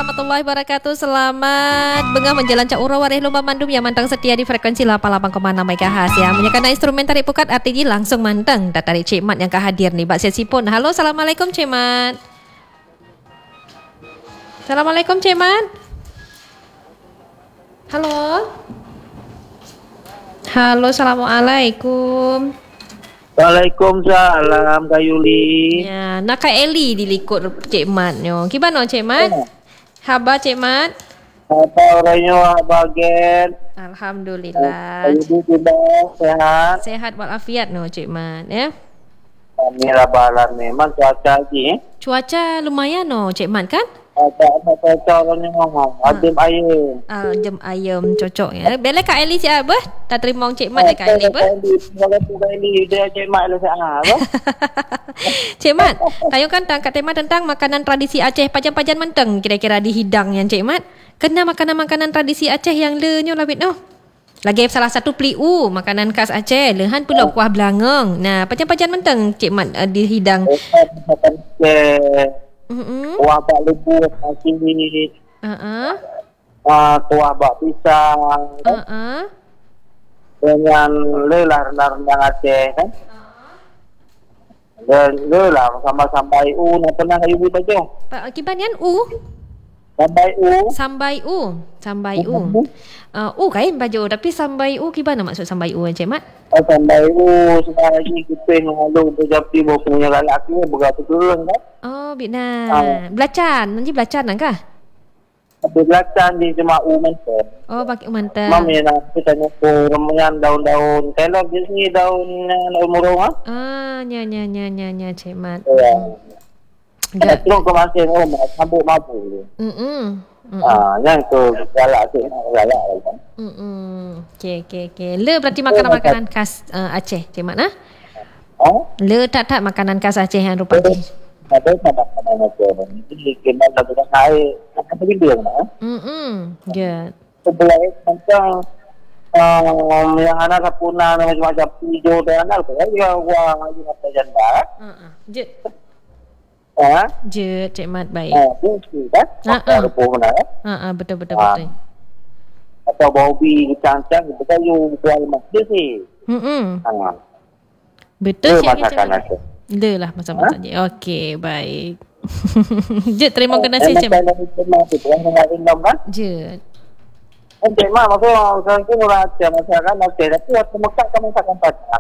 warahmatullahi wabarakatuh. Selamat bengah menjalan Cak Ura Warih Lomba Mandum yang mantang setia di frekuensi 88,6 MHz ya. Menyekana instrumen tarik pukat artinya langsung mantang. Tak tarik Cik Mat yang hadir nih Mbak Sesi pun. Halo, Assalamualaikum Cik Mat. Assalamualaikum Cik Mat. Halo. Halo, Assalamualaikum. Waalaikumsalam Kak Yuli. Ya, nak Kak Eli dilikut Cik Mat nyo. Gimana Cik Mat? Khabar Cik Mat? Apa orangnya bagian? Alhamdulillah. Ibu tidak sehat. Sehat walafiat no Cik Mat ya. Alhamdulillah balan memang cuaca lagi. Cuaca lumayan no Cik Mat kan? Ada cuaca orangnya adem ayam. Jam ayam cocok ya. Bela Kak Eli siap apa? Tak terima Cik Mat dah Kak Eli apa? Kalau Kak Eli dia Cik Mat lah apa? Cik Mat, kayu kan angkat tema tentang makanan tradisi Aceh pajan-pajan menteng kira-kira dihidang yang Cik Mat. Kena makanan-makanan tradisi Aceh yang lenyo labit no. Lagi salah satu pliu, makanan khas Aceh, lehan pula kuah belangong. Nah, pajan-pajan menteng Cik Mat dihidang. Kuah bak lebut, nasi, kuah bak pisang, dengan lelah rendang-rendang Aceh kan. Dan lelah sama-sama iu, nak pernah ibu baca? Kibanian Sambai U. Kain baju tapi sambai U gimana maksud sambai U Cik Mat? Sambai U sekarang lagi kita mengalu berjati bawa punya lelaki berapa turun kan? Oh, bina. Belacan, nanti belacan kah? Tapi belacan di cuma U mentah. Oh, pakai mentah. Mami nak kita nyukur remengan daun-daun. Kalau di sini daun murung nya Cik Mat. Ada terus ke masing mabuk. Yang tu galak lagi kan. Okey. Le berarti makanan-makanan khas Aceh, Cik Mat nah? Le tak makanan khas Aceh yang rupa ni. Ada makanan Aceh. Ini kena lakukan air. Akan bergilir nah. Ya. Sebelah macam yang anak kapuna macam-macam hijau dan anak tu ya wah apa janda. Je Cik Mat baik. Betul kan? Betul. Atau baubi cang-cang betul you jual masjid sih. Betul Cik Mat. Le lah masa-masa je. Okey, baik. Je terima kasih Cik Mat. Je. Cik Mat maksudnya kan orang Aceh masyarakat Aceh tapi waktu Mekah kamu takkan pacar.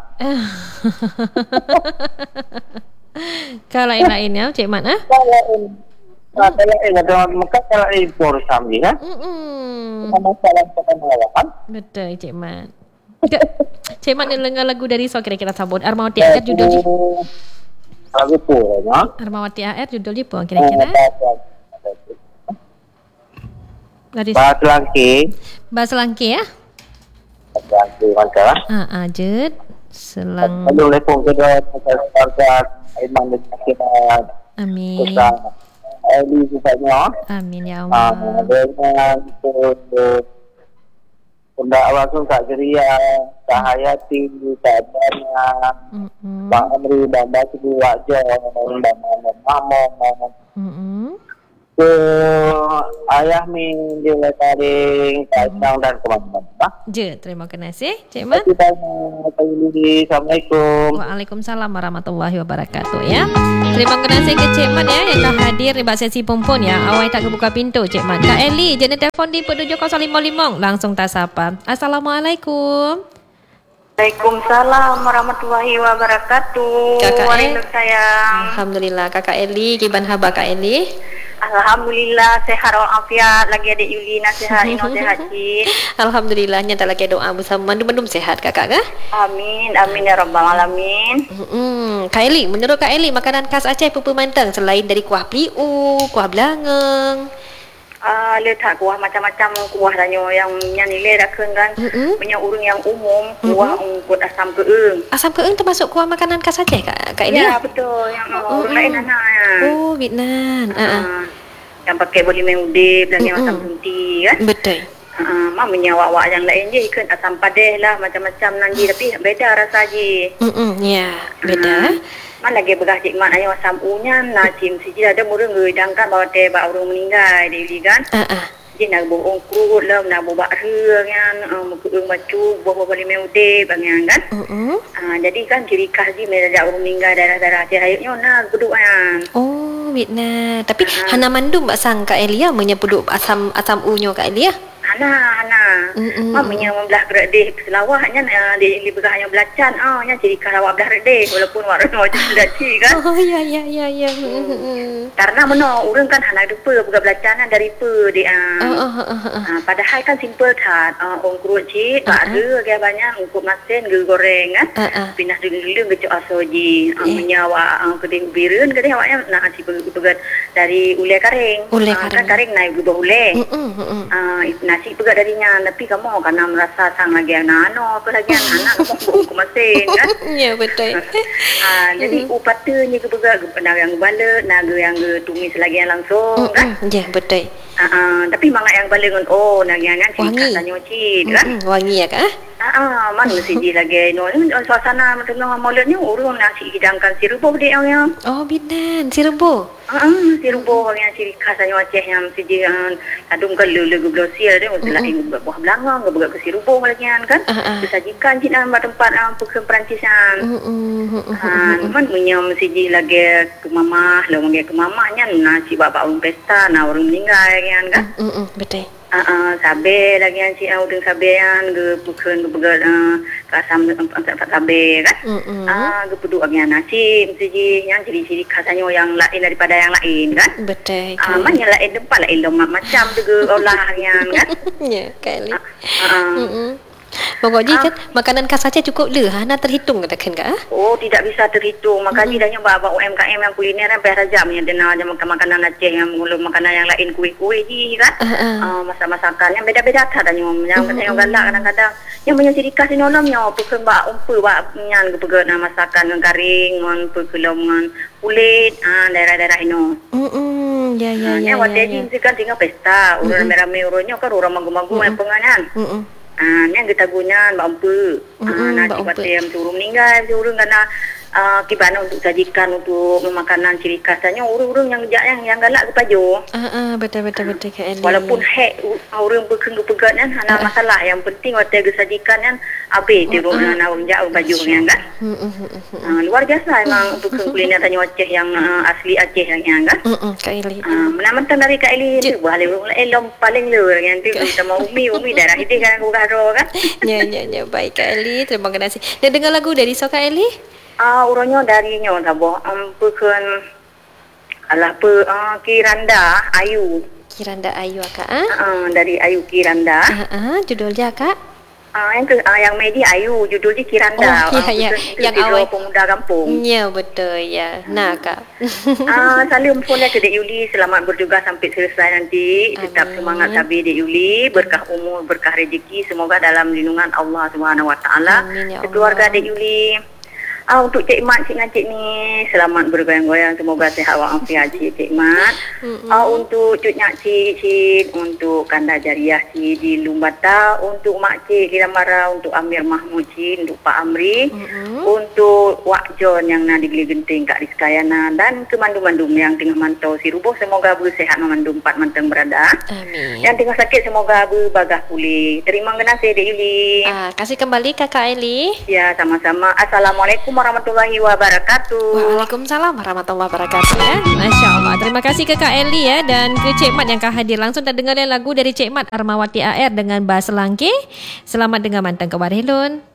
Kalau lain ya Cik Mat kalau ada Mekah kalau impor sambil kan. Masalah kan. Betul Cik Mat. Cik Mat ni dengar lagu dari so kira-kira sabut Armawati Air judulnya. Lagu tu ya. Armawati Air judulnya apa kira-kira? Bahasa Langke ya. Langke mantap. Jet selang. Lalu lepung kita keluarga Aiman dan kita. Amin. Eli supaya. Amin ya Allah. Dengan Bunda Awasung Kak Jeria, Kak Hayati, Kak Dana, Pak Amri, Bamba Sibu Wajah, Bamba Mamo, ke ayah min dia taring kacang dan kemana-mana. Je, terima kasih Cik Mat. Assalamualaikum. Waalaikumsalam warahmatullahi wabarakatuh ya. Terima kasih ke Cik Mat ya yang telah hadir di sesi pompon ya. Awal tak kebuka pintu Cik Mat. Kak Eli, jenis telefon di 7055 langsung tak sapa. Assalamualaikum. Waalaikumsalam warahmatullahi wabarakatuh. Kakak sayang. Alhamdulillah Kakak Eli, gimana khabar Kak Eli? Alhamdulillah sehat walafiat. Lagi adik Yuli nasihat ino sehat Cik. Alhamdulillah nyata lagi doa bersama mendum sehat Kakak kah? Amin ya rabbal alamin. Kak Eli, menurut Kak Eli makanan khas Aceh apa mantang selain dari kuah pliu, kuah belangong? Letak kuah macam-macam kuah danyo yang nilai dah kan punya urang yang umum kuah ungkut asam keung. Asam keung termasuk kuah makanan khas Aceh Kak Eli? Ya betul yang urang lain anak ya. Oh Vietnam. Yang pakai boleh udip dan yang asam bunti kan? Betul. Mamanya wak-wak yang lain je ikut asam padeh lah macam-macam nanti tapi beda rasa je. Ya beda. Mana lagi begah Cik Mat ayo samunya na cim siji ada murung ngedangkan bawa teh ba urang meninggal dia kan. Jadi nak bohong kurut lah, nak bawa reng kan, mukung macu, bawa balik meude bangan kan. Jadi kan ciri khas di mereka orang meninggal darah-darah cahayanya nak geduk kan. Oh, Vietnam. Tapi hana mandum mbak sang Kak Elia menyepuduk asam unyo Kak Elia. Hana. Mamanya membelah gerak deh selawahnya di berahnya belacan. Nya ciri khas awak belah deh walaupun warna wajib selaci kan. Oh ya. Karena mana orang kan hana depa bukan belacanan dari pe dia. Padahal kan simple kan. Orang kurut cik, ada dia banyak untuk masin goreng kan. Pindah dulu ke asoji. Menyawa keding biren keding awaknya nak si pegat dari ulai karing. Kan karing naik gubah ulai. Nasi pegat darinya tapi kamu karena merasa sang lagi anak apa lagi anak kamu buku masin kan. Ya betul. Jadi upatanya ke pegat yang bala naga yang tumis lagi langsung kan. Ya betul. Tapi mangat yang bala dengan nagiangan singkat tanya cik kan. Wangi ya Kak? Mana siji lagi suasana tengah maulidnya urung nasi hidangkan sirubo dia yang. Oh bidan sirubo. Sirubo yang ciri khasnya Aceh yang siji adung kalau lagu glosir dia selain buah belangang buat ke sirubo lagi kan. Disajikan cik dalam tempat pekerja Perantisan. Man menyam siji lagi ke mamah, lalu ke mamahnya nasi bapak orang pesta, orang meninggal kan. Betul. Sabe lagi yang cik udang sabe yang ke bukan begal kasam sabe kan. Ke peduk lagi nasi mesti yang ciri-ciri khasnya yang lain daripada yang lain kan. Betul. Man yang lain tempat lain macam juga olah yang kan. Ya kali. Pokoknya kan makanan khas Aceh cukup le hana terhitung katakan Kak? Oh, tidak bisa terhitung. Makanya dah bawa UMKM yang kuliner yang berharga punya dengar aja makanan Aceh yang makanan yang lain kuih-kuih je kan. Masak-masakan yang beda-beda ada yang galak kadang-kadang yang punya ciri khas nolomnya bukan bak umpa bak nyan kepegat masakan garing ngan pekelongan kulit daerah-daerah ini. Ya. Yang wadah ni kan tinggal pesta, orang ramai orangnya kan orang magu-magu yang penganan. Yang kita guna bampu. Nanti pada yang suruh meninggal, suruh kena kibana untuk sajikan untuk makanan ciri khasnya urung-urung yang galak ke paju. Betul Kak Eli. Walaupun orang pegat kan hana masalah. Yang penting waktu sajikan kan abe di rumah orang jauh baju kan. Luar biasa memang kuliner tanya Aceh yang asli Aceh yang kan. Kak Eli. Menamatan dari Kak Eli tu boleh elom paling lu yang tu sama Umi darah itu kan aku karo kan. Ya baik Kak Eli, terima kasih. Dan dengar lagu dari Kak Eli? Urangnya darinya sabo bukan alah Kiranda Ayu. Kiranda Ayu Kak. Dari Ayu Kiranda. Judulnya Kak? Yang media Ayu judulnya Kiranda. Yang awal pemuda kampung. Ya betul ya. Nah Kak. Salam pun ke Dek Yuli, selamat bertugas sampai selesai nanti. Tetap semangat sabi Dek Yuli, berkah umur, berkah rezeki, semoga dalam lindungan Allah Subhanahu Wa Taala. Keluarga Dek Yuli. Untuk Cik Mat, Cik Ngacik ni selamat bergoyang-goyang, semoga sehat walafiat Cik Mat. Untuk Cik Ngacik, untuk Kanda Jariah Cik di Lumbata, untuk Mak Cik di Ramara, untuk Amir Mahmud Cik, untuk Pak Amri, untuk Wak John yang nak digeli genting Kak Rizkayana dan ke Mandum-Mandum yang tengah mantau si Rubuh, semoga bersehat memandum 4 manteng berada. Amin. Yang tengah sakit semoga berbagah pulih. Terima kasih Dek Yuli. Kasih kembali Kakak Eli. Ya, sama-sama. Assalamualaikum warahmatullahi wabarakatuh. Waalaikumsalam warahmatullahi wabarakatuh ya. Masya Allah. Terima kasih ke Kak Eli ya dan ke Cik Mat yang kah hadir langsung dan dengarkan lagu dari Cik Mat Armawati AR dengan Bas Langke. Selamat dengar mantang ke Warhelun.